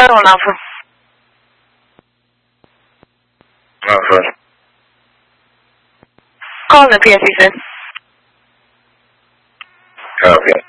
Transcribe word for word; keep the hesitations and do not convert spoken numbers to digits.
phone number. Okay. Calling the P S C, sir. Okay.